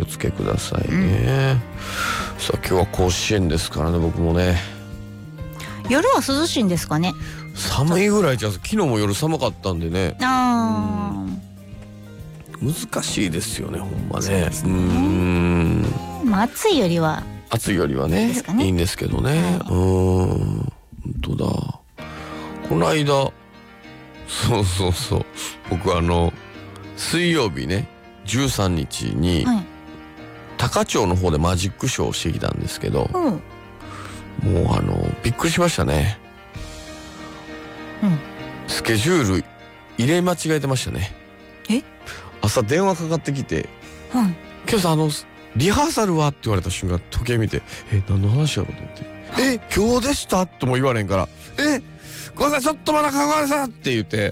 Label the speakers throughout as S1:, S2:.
S1: つけくださいね。さあ今日は甲子園ですからね。僕もね
S2: 夜は涼しいんですかね。
S1: 寒いぐらいじゃ、昨日も夜寒かったんでね。難しいですよね、ほんまね。
S2: まあ暑いよりは
S1: ねいいんですけどね。本当だ。この間そう僕水曜日ね13日に高町の方でマジックショーをしてきたんですけど、もうびっくりしましたね。スケジュール入れ間違えてましたね。朝電話かかってきて「今日さリハーサルは?」って言われた瞬間時計見て「何の話やろ?」と思って「今日でした?」とも言われんから「ごめんなさいちょっとまだ考えさ」って言って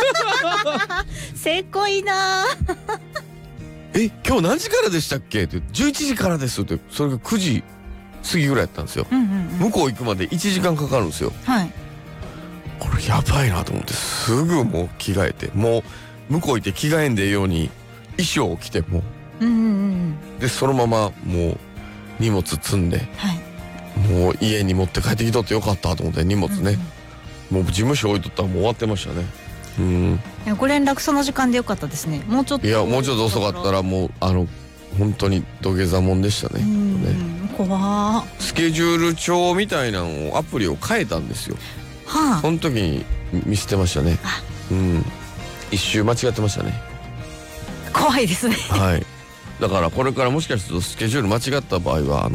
S2: せこいな。
S1: 今日何時からでしたっけって11時からですって、それが9時過ぎぐらいやったんですよ。向こう行くまで1時間かかるんですよ。これやばいなと思ってすぐもう着替えて、もう向こう行って着替えんでええように衣装を着てもでそのままもう荷物積んで、もう家に持って帰ってきとってよかったと思って荷物ね、もう事務所置いとったらもう終わってましたね。
S2: ご連絡その時間でよかったですね。もうちょっと
S1: 遅かったらもう本当に土下座もんでしたね。
S2: 怖。
S1: スケジュール帳みたいなのをアプリを変えたんですよ。その時に見捨てましたね。一周間違ってましたね。
S2: 怖いですね。
S1: だからこれからもしかするとスケジュール間違った場合は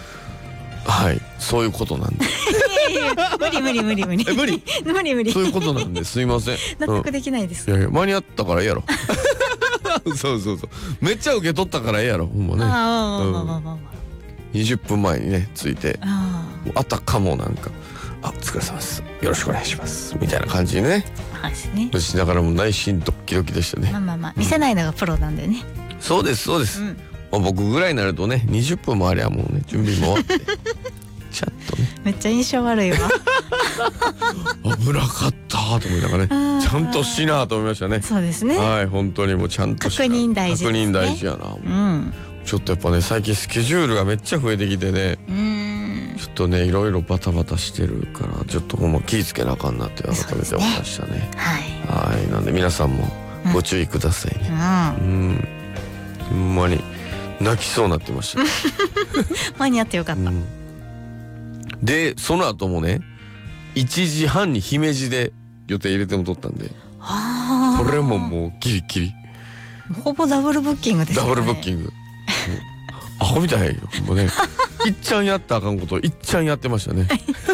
S1: そういうことなんで
S2: 無理
S1: そういうことなんですいません。
S2: 納得できないです。
S1: いや間に合ったからええやろそうめっちゃ受け取ったからええやろほんまね。20分前にね着いてあたかもなんか「お疲れ様です、よろしくお願いします」みたいな感じでねしながらも内心ドッキドキでしたね。
S2: 見せないのがプロなんでね。
S1: そうです僕ぐらいになるとね20分もありゃもうね準備も終わってちゃんとね
S2: めっちゃ印象悪いわ
S1: 危なかったと思いながらねちゃんとしなと思いましたね。
S2: そうですね。
S1: 本当にもうちゃんと
S2: 確認大事ですね。
S1: 確認大事やな。ちょっとやっぱね最近スケジュールがめっちゃ増えてきてね、ちょっとねいろいろバタバタしてるからちょっとほんま気ぃつけなあかんなって改めて思いましたね。なんで皆さんもご注意くださいね。ほんまに泣きそうになってました
S2: 間に合ってよかった。
S1: でその後もね1時半に姫路で予定入れてもとったんで、これももうギリギリ
S2: ほぼダブルブッキングですね。
S1: ダブルブッキングアホみたいよもうねいっちゃんやったらあかんことをいっちゃんやってましたね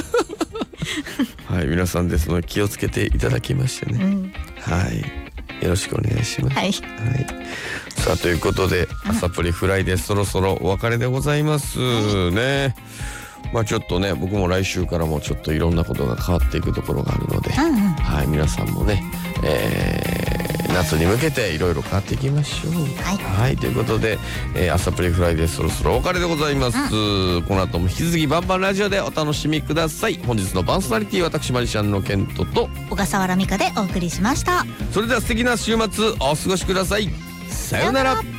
S1: 皆さんですので気をつけていただきましてね、よろしくお願いします。さあということで朝プリフライデーそろそろお別れでございますね。ちょっとね僕も来週からもちょっといろんなことが変わっていくところがあるので、皆さんもね、夏に向けていろいろ変わっていきましょう。ということで、朝プリフライデーそろそろお別れでございます。この後も引き続きバンバンラジオでお楽しみください。本日のパーソナリティ私マジシャンのケントと
S2: 小笠原美香でお送りしました。
S1: それでは素敵な週末お過ごしください。さようなら。